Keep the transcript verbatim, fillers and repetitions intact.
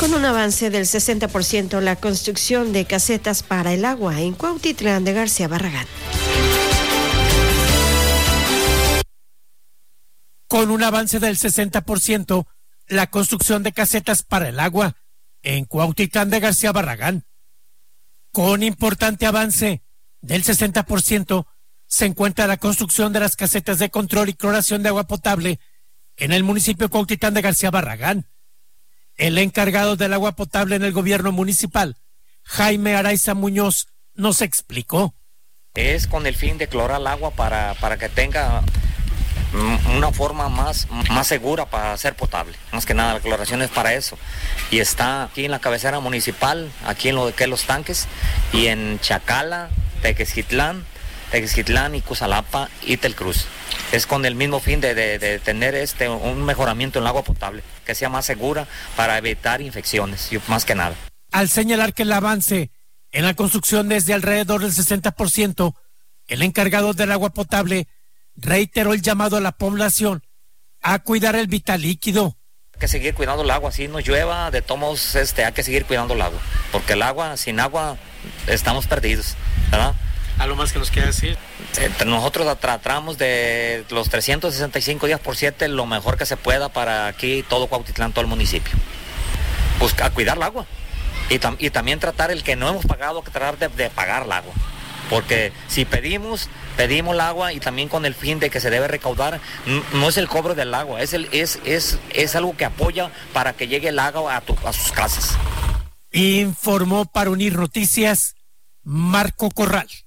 Con un avance del sesenta por ciento la construcción de casetas para el agua en Cuautitlán de García Barragán. Con un avance del sesenta por ciento la construcción de casetas para el agua en Cuautitlán de García Barragán. Con importante avance del sesenta por ciento se encuentra la construcción de las casetas de control y cloración de agua potable en el municipio de Cuautitlán de García Barragán. El encargado del agua potable en el gobierno municipal, Jaime Araiza Muñoz, nos explicó. Es con el fin de clorar el agua para, para que tenga una forma más, más segura para ser potable. Más que nada la cloración es para eso. Y está aquí en la cabecera municipal, aquí en lo que es los tanques, y en Chacala, Tequesquitlán, Tequesquitlán y Cusalapa y Telcruz. Es con el mismo fin de, de, de tener este un mejoramiento en el agua potable, que sea más segura para evitar infecciones, más que nada. Al señalar que el avance en la construcción es de alrededor del sesenta por ciento, el encargado del agua potable reiteró el llamado a la población a cuidar el vital líquido. Hay que seguir cuidando el agua, así no llueva, de todos modos, este, hay que seguir cuidando el agua, porque el agua, sin agua, estamos perdidos, ¿verdad? ¿Algo más que nos quiera decir? Nosotros tratamos de los trescientos sesenta y cinco días por siete lo mejor que se pueda para aquí, todo Cuautitlán, todo el municipio. Pues a cuidar el agua. Y, tam- y también tratar el que no hemos pagado, que tratar de, de pagar el agua. Porque si pedimos, pedimos el agua y también con el fin de que se debe recaudar, n- no es el cobro del agua, es, el, es, es, es algo que apoya para que llegue el agua a, tu, a sus casas. Informó para Unir Noticias, Marco Corral.